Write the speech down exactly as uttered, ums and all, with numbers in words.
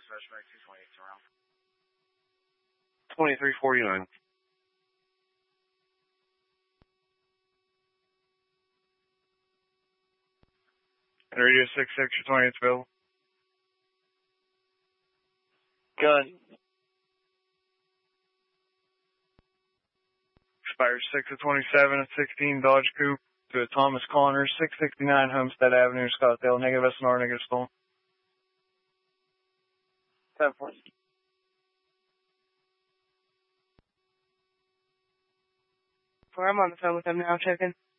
twenty-three forty-nine. And radio six six, your twenty-eight's available. Gun. Expires six of twenty-seven at sixteen Dodge Coupe to Thomas Connors, six sixty-nine Homestead Avenue, Scottsdale. Negative S N R, negative stolen. ten four. I'm on the phone with them now, checking.